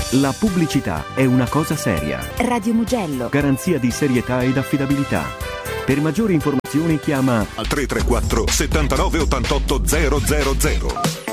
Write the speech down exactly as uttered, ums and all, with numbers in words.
La pubblicità è una cosa seria. Radio Mugello. Garanzia di serietà ed affidabilità. Per maggiori informazioni chiama al tre tre quattro settantanove ottantotto zero zero zero.